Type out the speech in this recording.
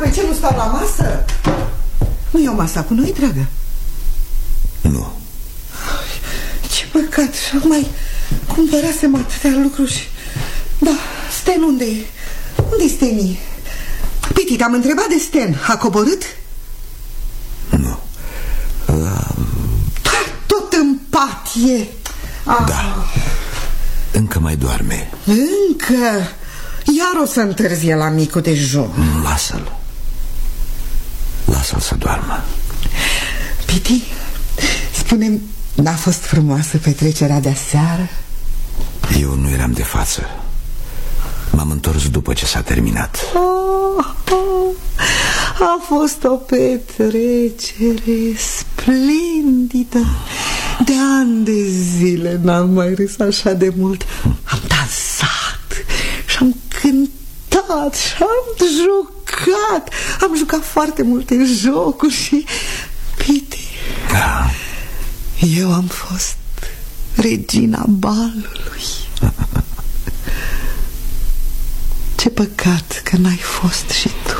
Pe ce nu stau la masă? Nu e o masă cu noi, dragă? Nu. Ce păcat, mai cumpărasem atâtea lucruri. Da, Sten unde-i? Unde-i Steni? Piti, te-am întrebat de Sten. A coborât? Nu. Tot în pat e. Da. Încă mai doarme. Încă? Iar o să întârzie la micul dejun. Lasă-l. Lasă-l să doarmă. Piti, spune-mi, n-a fost frumoasă petrecerea de-aseară? Eu nu eram de față. M-am întors după ce s-a terminat. A fost o petrecere splendidă. De ani de zile n-am mai râs așa de mult. Am dansat și am cântat și am jucat. Am jucat foarte multe jocuri și... Piti, Da. eu am fost regina balului. Ce păcat că n-ai fost și tu.